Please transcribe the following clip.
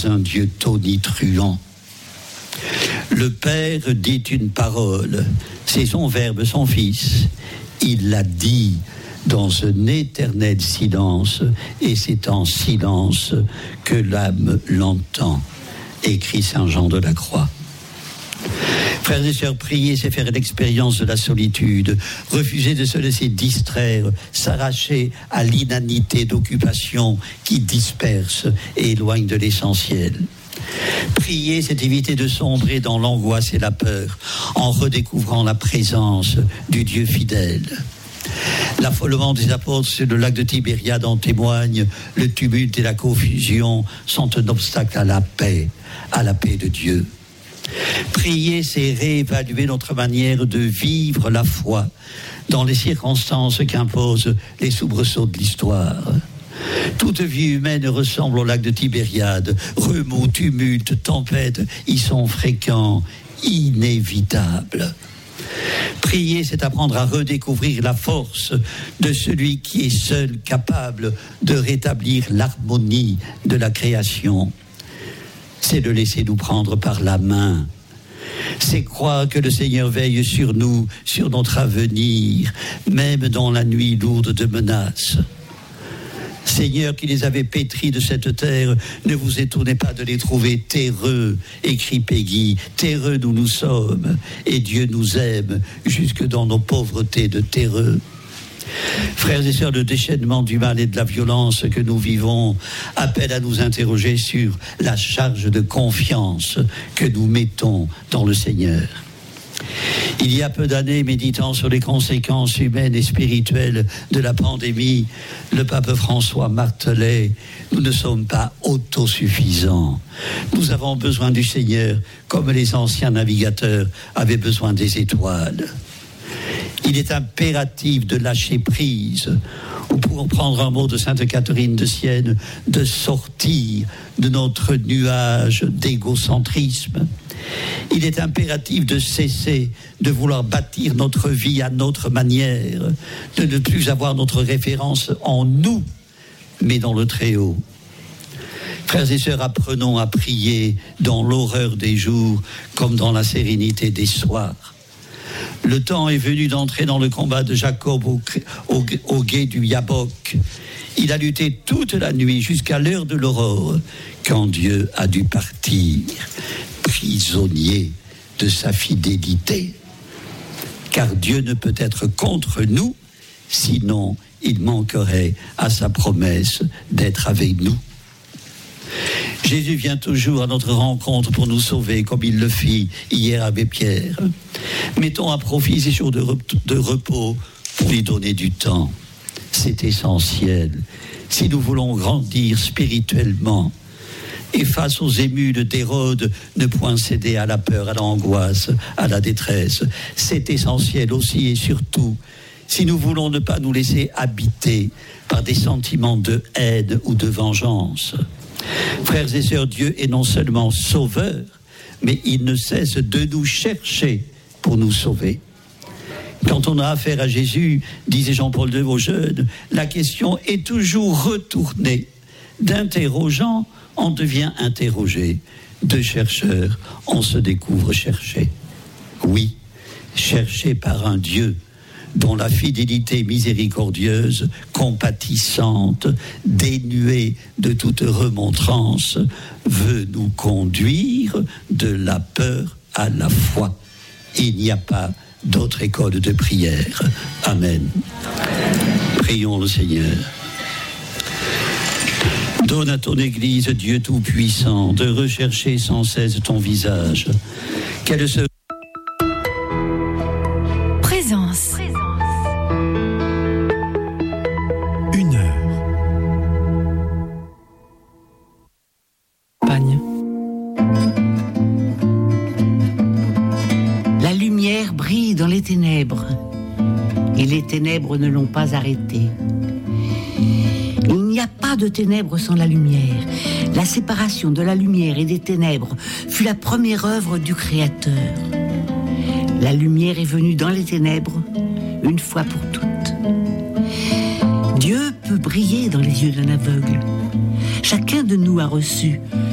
pas un Dieu tonitruant. Le Père dit une parole, c'est son Verbe, son Fils. Il l'a dit dans un éternel silence, et c'est en silence que l'âme l'entend, écrit Saint Jean de la Croix. Frères et sœurs, prier, c'est faire l'expérience de la solitude, refuser de se laisser distraire, s'arracher à l'inanité d'occupations qui dispersent et éloignent de l'essentiel. Prier, c'est éviter de sombrer dans l'angoisse et la peur, en redécouvrant la présence du Dieu fidèle. L'affolement des apôtres sur le lac de Tibériade en témoigne. Le tumulte et la confusion sont un obstacle à la paix de Dieu. Prier, c'est réévaluer notre manière de vivre la foi dans les circonstances qu'imposent les soubresauts de l'histoire. Toute vie humaine ressemble au lac de Tibériade. Remous, tumulte, tempêtes y sont fréquents, inévitables. Prier, c'est apprendre à redécouvrir la force de celui qui est seul capable de rétablir l'harmonie de la création. C'est de laisser nous prendre par la main. C'est croire que le Seigneur veille sur nous, sur notre avenir, même dans la nuit lourde de menaces. Seigneur qui les avait pétris de cette terre, ne vous étonnez pas de les trouver terreux, écrit Peggy, terreux nous sommes, et Dieu nous aime jusque dans nos pauvretés de terreux. Frères et sœurs, le déchaînement du mal et de la violence que nous vivons appelle à nous interroger sur la charge de confiance que nous mettons dans le Seigneur. Il y a peu d'années, méditant sur les conséquences humaines et spirituelles de la pandémie, le pape François martelait « Nous ne sommes pas autosuffisants. Nous avons besoin du Seigneur comme les anciens navigateurs avaient besoin des étoiles. » Il est impératif de lâcher prise, ou pour prendre un mot de Sainte Catherine de Sienne, de sortir de notre nuage d'égocentrisme. Il est impératif de cesser de vouloir bâtir notre vie à notre manière, de ne plus avoir notre référence en nous, mais dans le Très-Haut. Frères et sœurs, apprenons à prier dans l'horreur des jours comme dans la sérénité des soirs. Le temps est venu d'entrer dans le combat de Jacob au gué du Yabok. Il a lutté toute la nuit jusqu'à l'heure de l'aurore, quand Dieu a dû partir, prisonnier de sa fidélité. Car Dieu ne peut être contre nous, sinon il manquerait à sa promesse d'être avec nous. Jésus vient toujours à notre rencontre pour nous sauver, comme il le fit hier avec Pierre. Mettons à profit ces jours de repos pour lui donner du temps. C'est essentiel si nous voulons grandir spirituellement. Et face aux émules d'Hérode, ne point céder à la peur, à l'angoisse, à la détresse. C'est essentiel aussi et surtout si nous voulons ne pas nous laisser habiter par des sentiments de haine ou de vengeance. Frères et sœurs, Dieu est non seulement sauveur, mais il ne cesse de nous chercher pour nous sauver. Quand on a affaire à Jésus, disait Jean-Paul II aux jeunes, la question est toujours retournée. D'interrogeant, on devient interrogé. De chercheur, on se découvre cherché. Oui, cherché par un Dieu dont la fidélité miséricordieuse, compatissante, dénuée de toute remontrance, veut nous conduire de la peur à la foi. Il n'y a pas d'autre école de prière. Amen. Prions le Seigneur. Donne à ton Église, Dieu Tout-Puissant, de rechercher sans cesse ton visage. Qu'elle se... Présence. Dans les ténèbres, et les ténèbres ne l'ont pas arrêté. Il n'y a pas de ténèbres sans la lumière. La séparation de la lumière et des ténèbres fut la première œuvre du Créateur. La lumière est venue dans les ténèbres une fois pour toutes. Dieu peut briller dans les yeux d'un aveugle. Chacun de nous a reçu